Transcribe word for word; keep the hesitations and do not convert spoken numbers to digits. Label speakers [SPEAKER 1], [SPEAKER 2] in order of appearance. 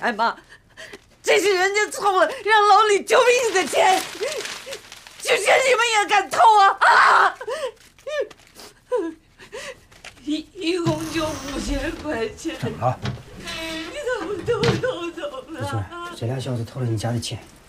[SPEAKER 1] 钱吗？这是人家偷了让老李救命的钱，这钱你们也敢偷啊？啊！一一共就五千块钱。
[SPEAKER 2] 怎么了？
[SPEAKER 1] 你怎么都偷走了？
[SPEAKER 2] 不是，这俩小子偷了你家的钱。